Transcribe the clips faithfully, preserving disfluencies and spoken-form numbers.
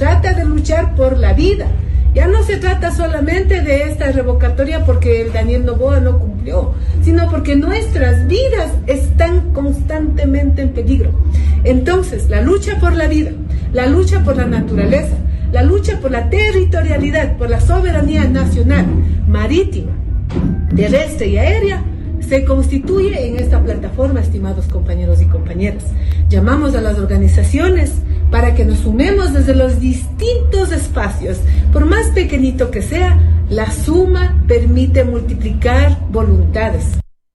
trata de luchar por la vida. Ya no se trata solamente de esta revocatoria porque el Daniel Noboa no cumplió, sino porque nuestras vidas están constantemente en peligro. Entonces, la lucha por la vida, la lucha por la naturaleza, la lucha por la territorialidad, por la soberanía nacional, marítima, terrestre y aérea, se constituye en esta plataforma, estimados compañeros y compañeras. Llamamos a las organizaciones para que nos sumemos desde los distintos espacios. Por más pequeñito que sea, la suma permite multiplicar voluntades.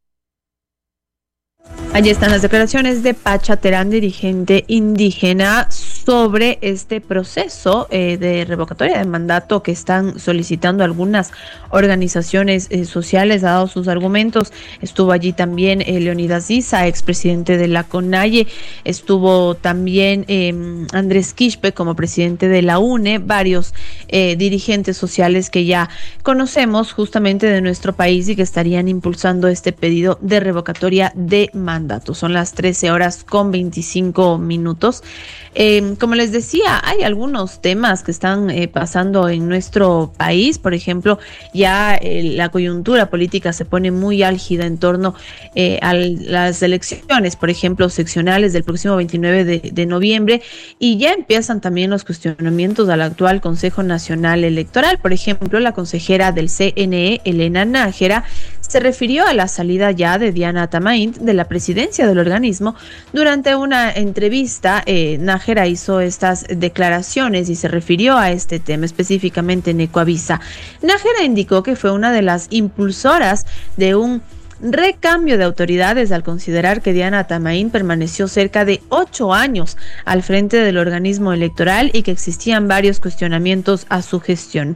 Allí están las declaraciones de Pacha Terán, dirigente indígena, sobre este proceso eh, de revocatoria de mandato que están solicitando algunas organizaciones eh, sociales, dados sus argumentos. Estuvo allí también eh, Leonidas Issa, expresidente de la CONAIE, estuvo también eh, Andrés Quispe como presidente de la U N E, varios eh, dirigentes sociales que ya conocemos justamente de nuestro país y que estarían impulsando este pedido de revocatoria de mandato. Son las trece horas con veinticinco minutos. Eh, como les decía, hay algunos temas que están eh, pasando en nuestro país. Por ejemplo, ya eh, la coyuntura política se pone muy álgida en torno eh, a las elecciones, por ejemplo, seccionales del próximo veintinueve de, de noviembre, y ya empiezan también los cuestionamientos al actual Consejo Nacional Electoral. Por ejemplo, la consejera del C N E, Elena Nájera, se refirió a la salida ya de Diana Tamaint de la presidencia del organismo. Durante una entrevista, eh, Nájera hizo estas declaraciones y se refirió a este tema específicamente en Ecoavisa. Nájera indicó que fue una de las impulsoras de un recambio de autoridades al considerar que Diana Tamaint permaneció cerca de ocho años al frente del organismo electoral y que existían varios cuestionamientos a su gestión.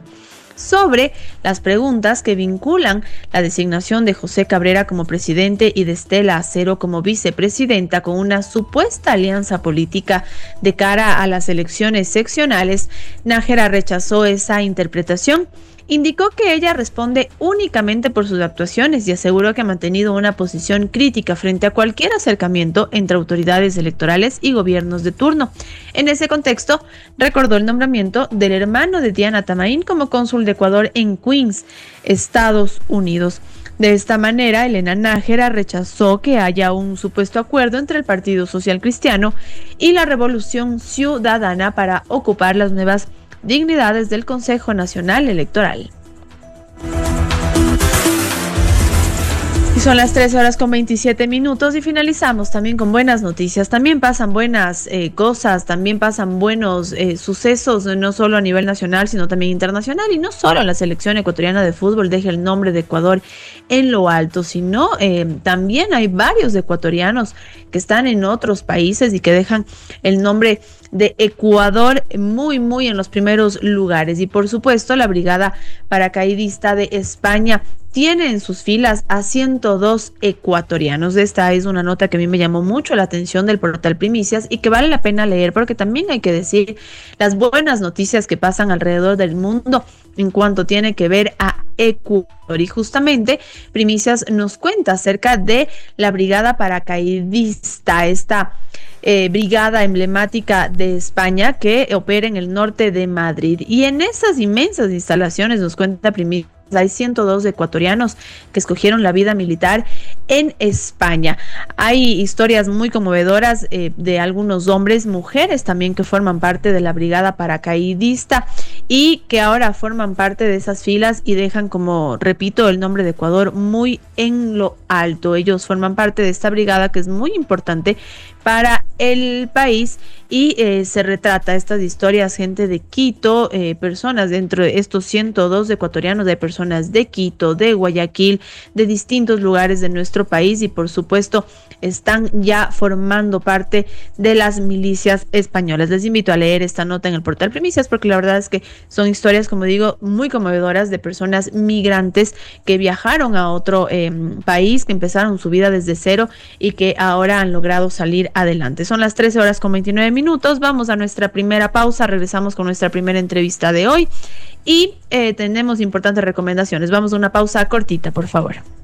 Sobre las preguntas que vinculan la designación de José Cabrera como presidente y de Estela Acero como vicepresidenta con una supuesta alianza política de cara a las elecciones seccionales, Nájera rechazó esa interpretación. Indicó que ella responde únicamente por sus actuaciones y aseguró que ha mantenido una posición crítica frente a cualquier acercamiento entre autoridades electorales y gobiernos de turno. En ese contexto, recordó el nombramiento del hermano de Diana Tamaint como cónsul de Ecuador en Queens, Estados Unidos. De esta manera, Elena Nájera rechazó que haya un supuesto acuerdo entre el Partido Social Cristiano y la Revolución Ciudadana para ocupar las nuevas dignidades del Consejo Nacional Electoral. Y son las trece horas con veintisiete minutos y finalizamos también con buenas noticias. También pasan buenas eh, cosas, también pasan buenos eh, sucesos, no solo a nivel nacional, sino también internacional. Y no solo la selección ecuatoriana de fútbol deja el nombre de Ecuador en lo alto, sino eh, también hay varios ecuatorianos que están en otros países y que dejan el nombre de Ecuador muy, muy en los primeros lugares. Y por supuesto, la Brigada Paracaidista de España tiene en sus filas a ciento dos ecuatorianos. Esta es una nota que a mí me llamó mucho la atención del portal Primicias y que vale la pena leer, porque también hay que decir las buenas noticias que pasan alrededor del mundo en cuanto tiene que ver a Ecuador. Y justamente Primicias nos cuenta acerca de la Brigada Paracaidista, esta eh, brigada emblemática de España que opera en el norte de Madrid. Y en esas inmensas instalaciones, nos cuenta Primicias, hay ciento dos ecuatorianos que escogieron la vida militar en España. Hay historias muy conmovedoras eh, de algunos hombres, mujeres también que forman parte de la Brigada Paracaidista y que ahora forman parte de esas filas y dejan, como repito, el nombre de Ecuador muy en lo alto. Ellos forman parte de esta brigada que es muy importante para el país y eh, se retrata estas historias, gente de Quito, eh, personas dentro de estos ciento dos ecuatorianos, de personas de Quito, de Guayaquil, de distintos lugares de nuestro país y por supuesto están ya formando parte de las milicias españolas. Les invito a leer esta nota en el portal Primicias porque la verdad es que son historias, como digo, muy conmovedoras de personas migrantes que viajaron a otro eh, país, que empezaron su vida desde cero y que ahora han logrado salir adelante. Son las trece horas con veintinueve minutos. Vamos a nuestra primera pausa. Regresamos con nuestra primera entrevista de hoy y eh, tenemos importantes recomendaciones. Vamos a una pausa cortita, por favor.